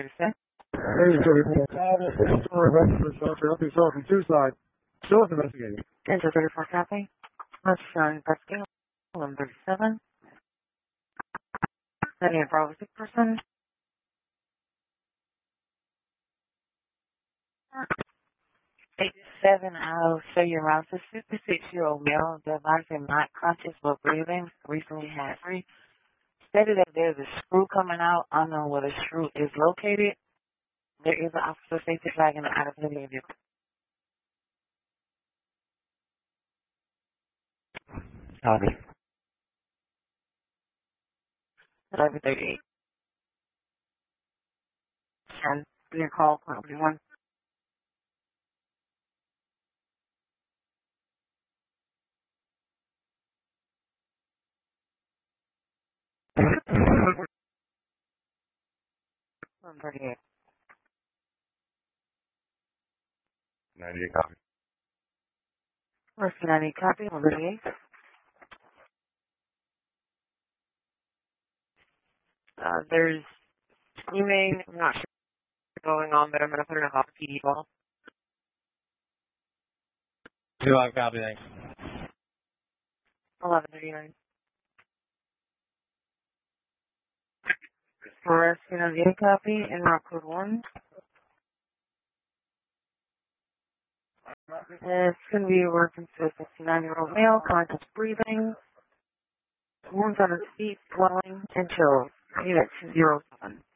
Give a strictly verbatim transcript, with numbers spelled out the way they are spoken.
Hey, Joey, from the story of Western Shelter, up your from two sides. Still investigating. Enter thirty-four copy. Let's shine Prescale, one thirty-seven. Setting a Bravo six person. eighty-seven, I'll show you around. This fifty-six-year-old male, device and not conscious but breathing, recently had free. Stated that there's a screw coming out. Unknown where the screw is located. There is an officer safety flag in the out of the vehicle. Copy. eleven thirty-eight. And your call, property one. one thirty-eight. ninety-eight copy. First ninety copy, one thirty-eight. Uh, there's screaming, I'm not sure what's going on, but I'm going to put it off P D call. Two live copy, thanks. eleven thirty-nine. First ninety-eight copy, and route code one. It's going to be working to a sixty-nine-year-old male, conscious breathing, wounds on his feet, swelling, and chills. Unit two zero seven.